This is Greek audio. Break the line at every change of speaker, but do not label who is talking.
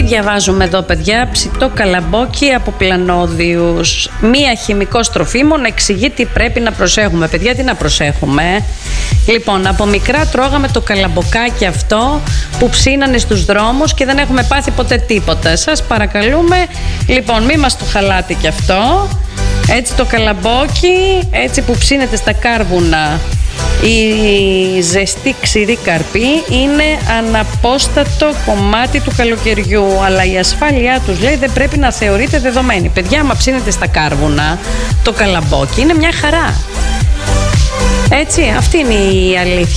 διαβάζουμε εδώ, παιδιά? Ψητό καλαμπόκι από πλανόδιους. Μία χημικός τροφίμων εξηγεί τι πρέπει να προσέχουμε. Παιδιά, τι να προσέχουμε? Λοιπόν, από μικρά τρώγαμε το καλαμποκάκι αυτό που ψήνανε στους δρόμους και δεν έχουμε πάθει ποτέ τίποτα. Σας παρακαλούμε, λοιπόν, μη μας το χαλάτε κι αυτό. Έτσι το καλαμπόκι, έτσι που ψήνεται στα κάρβουνα, η ζεστή ξηρή καρπή είναι αναπόστατο κομμάτι του καλοκαιριού, αλλά η ασφάλειά τους, λέει, δεν πρέπει να θεωρείται δεδομένη. Παιδιά, άμα ψήνεται στα κάρβουνα, το καλαμπόκι είναι μια χαρά. Έτσι, αυτή είναι η αλήθεια.